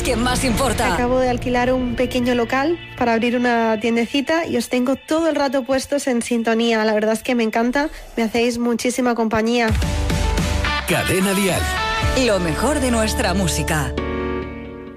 que más importa. Acabo de alquilar un pequeño local para abrir una tiendecita y os tengo todo el rato puestos en sintonía. La verdad es que me encanta, me hacéis muchísima compañía. Cadena Dial. Lo mejor de nuestra música.